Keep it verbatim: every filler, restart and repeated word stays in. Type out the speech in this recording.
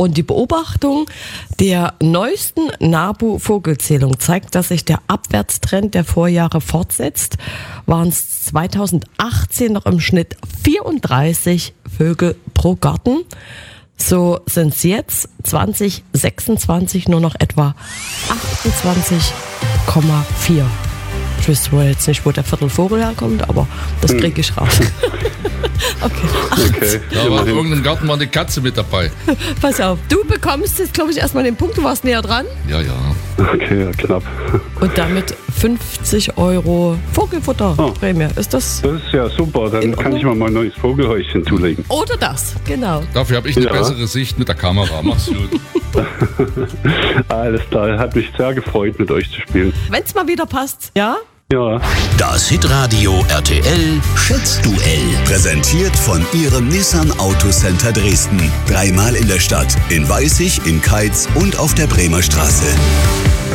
Und die Beobachtung der neuesten NABU-Vogelzählung zeigt, dass sich der Abwärtstrend der Vorjahre fortsetzt. Waren es zweitausendachtzehn noch im Schnitt vierunddreißig Vögel pro Garten. So sind es jetzt zwanzig sechsundzwanzig nur noch etwa achtundzwanzig Komma vier. Ich wüsste wohl jetzt nicht, wo der Viertelvogel herkommt, aber das kriege ich raus. Okay. Okay. Da war in irgendeinem Garten war eine Katze mit dabei. Pass auf, du bekommst jetzt, glaube ich, erstmal den Punkt, du warst näher dran. Ja, ja. Okay, ja, knapp. Und damit fünfzig Euro Vogelfutter-Prämie. Ist das? Das ist ja super, dann In kann Ordnung? ich mal mein neues Vogelhäuschen zulegen. Oder das, genau. Dafür habe ich eine Ja. bessere Sicht mit der Kamera. Mach's gut. Alles klar, hat mich sehr gefreut, mit euch zu spielen. Wenn es mal wieder passt, ja? Ja. Das Hitradio R T L Schätzduell. Präsentiert von Ihrem Nissan Autocenter Dresden. Dreimal in der Stadt. In Weißig, in Keitz und auf der Bremer Straße.